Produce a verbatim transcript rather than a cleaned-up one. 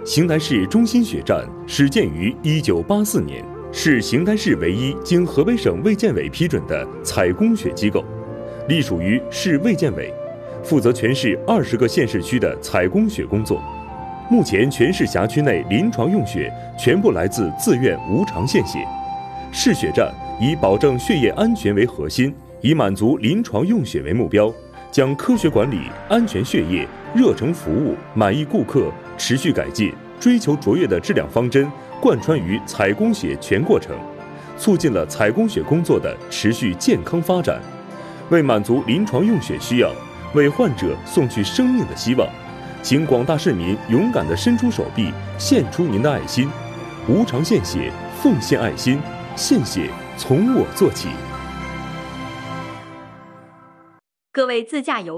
邢台市中心血站始建于一九八四年，是邢台市唯一经河北省卫健委批准的采供血机构，隶属于市卫健委，负责全市二十个县市区的采供血工作。目前，全市辖区内临床用血全部来自自愿无偿献血。市血站以保证血液安全为核心，以满足临床用血为目标，将科学管理、安全血液、热诚服务、满意顾客、持续改进、追求卓越的质量方针贯穿于采供血全过程，促进了采供血工作的持续健康发展。为满足临床用血需要，为患者送去生命的希望，请广大市民勇敢地伸出手臂，献出您的爱心。无偿献血，奉献爱心，献血从我做起。 各位自驾游